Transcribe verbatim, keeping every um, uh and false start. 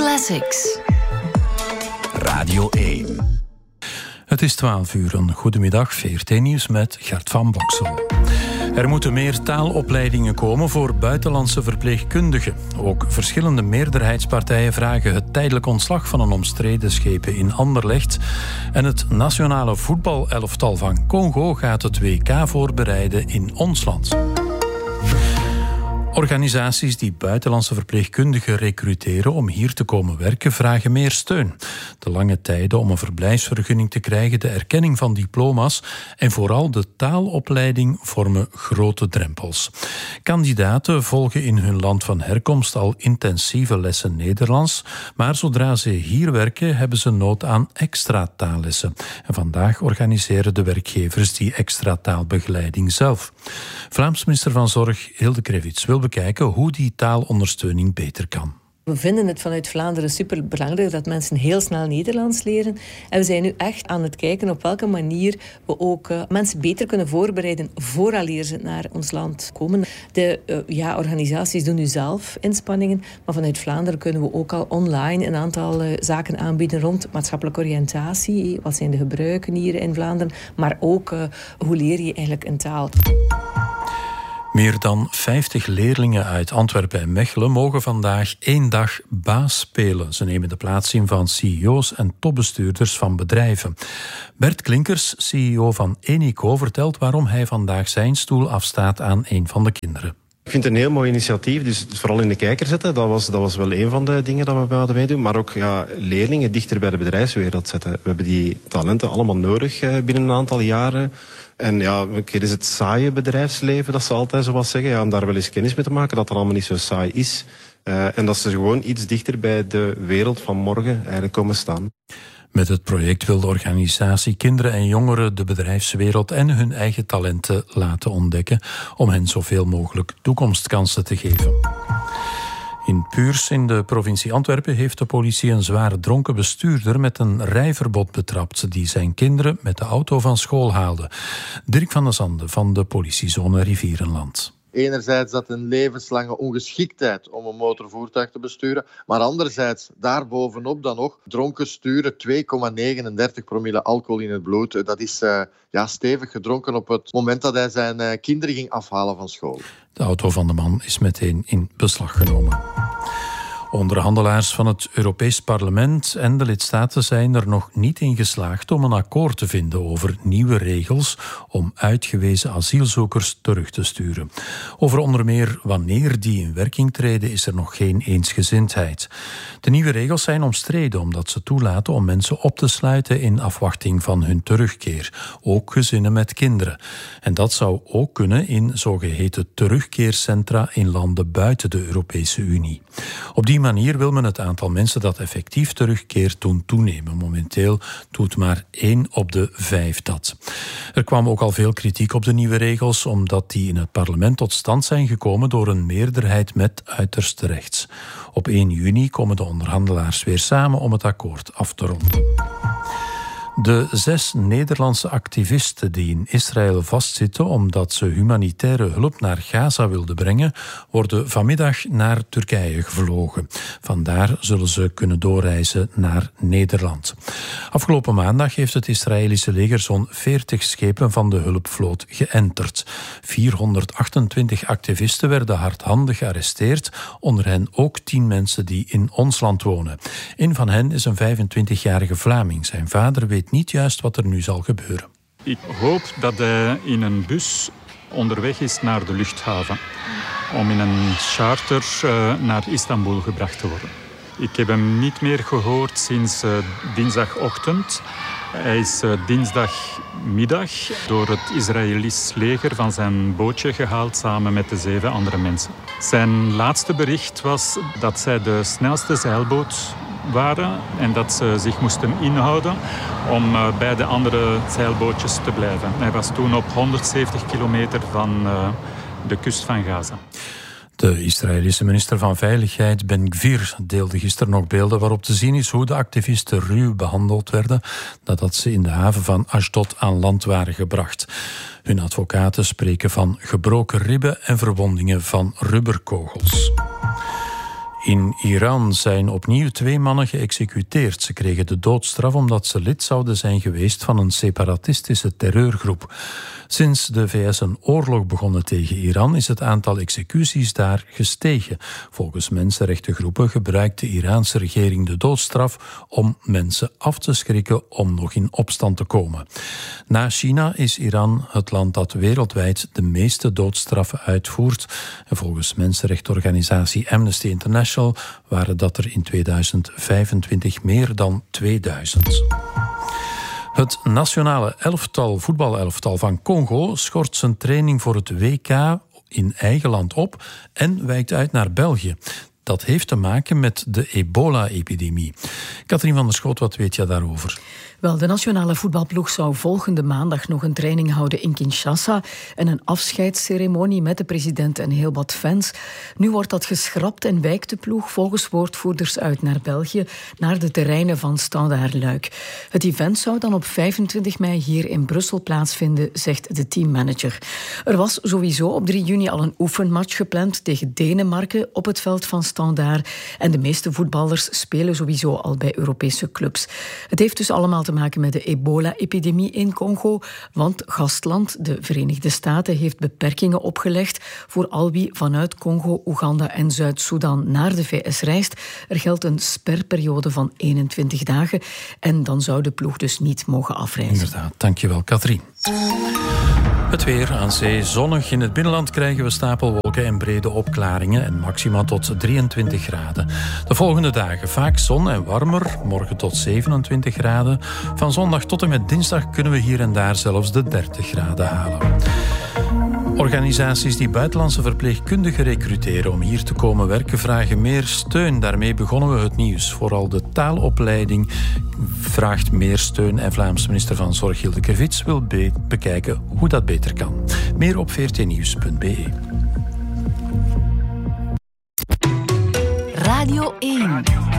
Classics. Radio één. Het is twaalf uur. Een goedemiddag. V R T-nieuws met Gert van Boksel. Er moeten meer taalopleidingen komen voor buitenlandse verpleegkundigen. Ook verschillende meerderheidspartijen vragen het tijdelijk ontslag van een omstreden schepen in Anderlecht. En het nationale voetbalelftal van Congo gaat het W K voorbereiden in ons land. Organisaties die buitenlandse verpleegkundigen recruteren om hier te komen werken vragen meer steun. De lange tijden om een verblijfsvergunning te krijgen, de erkenning van diploma's en vooral de taalopleiding vormen grote drempels. Kandidaten volgen in hun land van herkomst al intensieve lessen Nederlands, maar zodra ze hier werken hebben ze nood aan extra taallessen. En vandaag organiseren de werkgevers die extra taalbegeleiding zelf. Vlaams minister van Zorg Hilde Krevits wil bekijken hoe die taalondersteuning beter kan. We vinden het vanuit Vlaanderen superbelangrijk dat mensen heel snel Nederlands leren. En we zijn nu echt aan het kijken op welke manier we ook uh, mensen beter kunnen voorbereiden vooraleer ze naar ons land komen. De uh, ja, organisaties doen nu zelf inspanningen, maar vanuit Vlaanderen kunnen we ook al online een aantal uh, zaken aanbieden rond maatschappelijke oriëntatie. Wat zijn de gebruiken hier in Vlaanderen? Maar ook uh, hoe leer je eigenlijk een taal? Meer dan vijftig leerlingen uit Antwerpen en Mechelen mogen vandaag één dag baas spelen. Ze nemen de plaats in van C E O's en topbestuurders van bedrijven. Bert Klinkers, C E O van Enico, vertelt waarom hij vandaag zijn stoel afstaat aan een van de kinderen. Ik vind het een heel mooi initiatief, dus vooral in de kijker zetten. Dat was, dat was wel een van de dingen dat we hadden meedoen. Maar ook ja, leerlingen dichter bij de bedrijfswereld zetten. We hebben die talenten allemaal nodig binnen een aantal jaren. En ja, een keer is het saaie bedrijfsleven, dat ze altijd zo wat zeggen. Ja, om daar wel eens kennis mee te maken, dat het allemaal niet zo saai is. Uh, en dat ze gewoon iets dichter bij de wereld van morgen eigenlijk komen staan. Met het project wil de organisatie kinderen en jongeren de bedrijfswereld en hun eigen talenten laten ontdekken om hen zoveel mogelijk toekomstkansen te geven. In Puurs in de provincie Antwerpen heeft de politie een zware dronken bestuurder met een rijverbod betrapt die zijn kinderen met de auto van school haalde. Dirk van der Zande van de politiezone Rivierenland. Enerzijds dat een levenslange ongeschiktheid om een motorvoertuig te besturen, maar anderzijds daarbovenop dan nog dronken sturen, twee komma negenendertig promille alcohol in het bloed. Dat is uh, ja, stevig gedronken op het moment dat hij zijn uh, kinderen ging afhalen van school. De auto van de man is meteen in beslag genomen. Onderhandelaars van het Europees Parlement en de lidstaten zijn er nog niet in geslaagd om een akkoord te vinden over nieuwe regels om uitgewezen asielzoekers terug te sturen. Over onder meer wanneer die in werking treden is er nog geen eensgezindheid. De nieuwe regels zijn omstreden omdat ze toelaten om mensen op te sluiten in afwachting van hun terugkeer, ook gezinnen met kinderen. En dat zou ook kunnen in zogeheten terugkeercentra in landen buiten de Europese Unie. Op die manier wil men het aantal mensen dat effectief terugkeert doen toenemen. Momenteel doet maar één op de vijf dat. Er kwam ook al veel kritiek op de nieuwe regels, omdat die in het parlement tot stand zijn gekomen door een meerderheid met uiterst rechts. Op één juni komen de onderhandelaars weer samen om het akkoord af te ronden. De zes Nederlandse activisten die in Israël vastzitten omdat ze humanitaire hulp naar Gaza wilden brengen, worden vanmiddag naar Turkije gevlogen. Vandaar zullen ze kunnen doorreizen naar Nederland. Afgelopen maandag heeft het Israëlische leger zo'n veertig schepen van de hulpvloot geënterd. vierhonderdachtentwintig activisten werden hardhandig gearresteerd, onder hen ook tien mensen die in ons land wonen. Een van hen is een vijfentwintigjarige Vlaming. Zijn vader weet niet juist wat er nu zal gebeuren. Ik hoop dat hij in een bus onderweg is naar de luchthaven om in een charter uh, naar Istanbul gebracht te worden. Ik heb hem niet meer gehoord sinds uh, dinsdagochtend. Hij is uh, dinsdagmiddag door het Israëlisch leger van zijn bootje gehaald samen met de zeven andere mensen. Zijn laatste bericht was dat zij de snelste zeilboot waren en dat ze zich moesten inhouden om uh, bij de andere zeilbootjes te blijven. Hij was toen op honderdzeventig kilometer van uh, de kust van Gaza. De Israëlische minister van Veiligheid Ben Gvir deelde gisteren nog beelden waarop te zien is hoe de activisten ruw behandeld werden nadat ze in de haven van Ashdod aan land waren gebracht. Hun advocaten spreken van gebroken ribben en verwondingen van rubberkogels. In Iran zijn opnieuw twee mannen geëxecuteerd. Ze kregen de doodstraf omdat ze lid zouden zijn geweest van een separatistische terreurgroep. Sinds de V S een oorlog begonnen tegen Iran is het aantal executies daar gestegen. Volgens mensenrechtengroepen gebruikt de Iraanse regering de doodstraf om mensen af te schrikken om nog in opstand te komen. Na China is Iran het land dat wereldwijd de meeste doodstraffen uitvoert. En volgens mensenrechtenorganisatie Amnesty International waren dat er in tweeduizend vijfentwintig meer dan tweeduizend. Het nationale elftal, voetbalelftal van Congo schort zijn training voor het W K in eigen land op en wijkt uit naar België. Dat heeft te maken met de ebola-epidemie. Katrien van der Schoot, wat weet je daarover? Wel, de nationale voetbalploeg zou volgende maandag nog een training houden in Kinshasa en een afscheidsceremonie met de president en heel wat fans. Nu wordt dat geschrapt en wijkt de ploeg volgens woordvoerders uit naar België, naar de terreinen van Standaard Luik. Het event zou dan op vijfentwintig mei hier in Brussel plaatsvinden, zegt de teammanager. Er was sowieso op drie juni al een oefenmatch gepland tegen Denemarken op het veld van Standaard en de meeste voetballers spelen sowieso al bij Europese clubs. Het heeft dus allemaal te maken met de ebola-epidemie in Congo, want gastland, de Verenigde Staten, heeft beperkingen opgelegd voor al wie vanuit Congo, Oeganda en Zuid-Soedan naar de V S reist. Er geldt een sperperiode van eenentwintig dagen en dan zou de ploeg dus niet mogen afreizen. Inderdaad, dankjewel Katrien. Het weer aan zee zonnig. In het binnenland krijgen we stapelwolken en brede opklaringen en maxima tot drieëntwintig graden. De volgende dagen vaak zon en warmer, morgen tot zevenentwintig graden. Van zondag tot en met dinsdag kunnen we hier en daar zelfs de dertig graden halen. Organisaties die buitenlandse verpleegkundigen recruteren om hier te komen werken vragen meer steun. Daarmee begonnen we het nieuws. Vooral de taalopleiding vraagt meer steun en Vlaams minister van Zorg Hilde Krevits wil be- bekijken hoe dat beter kan. Meer op v r t nieuws punt b e. Radio één.